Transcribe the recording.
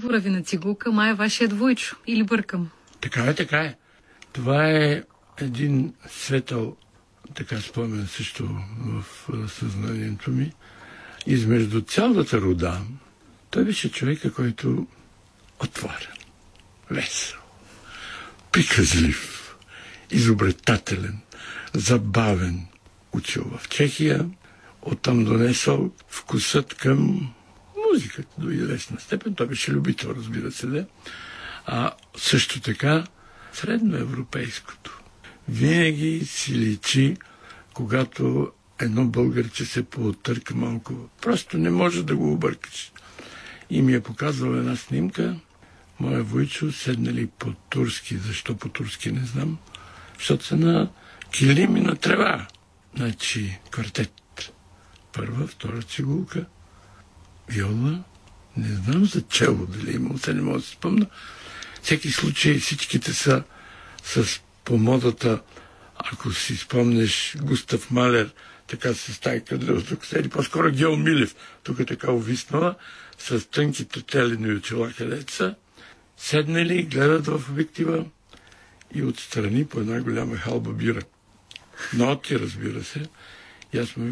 избора ви на цигулка май е вашият Войчо. Или бъркам? Така е. Това е един светъл, така спомен също в съзнанието ми. Измежду цялата рода, той беше човека, който отворен, весел, приказлив, изобретателен, забавен. Учил в Чехия, оттам донесъл вкусът към музиката до известна степен. Той беше любител, разбира се, да. А също така средноевропейското. Винаги си личи, когато едно българче се поотърка малко. Просто не може да го объркаш. И ми е показвал една снимка. Моя Войчо седнали по-турски. Защо по-турски не знам. Защото са на килими на трева. Значи квартет. Първа, втора цигулка. Виола. Не знам за чело дали имал. Се не мога да се спомня. Всеки случай всичките са с помодата. Ако си спомнеш Густав Малер, така се стави къде тук седи. По-скоро Гео Милев. Тук е така увиснала. С тънките телени очила където са. Седнали, гледат в обектива и отстрани по една голяма халба бира. Ноти, разбира се. И аз му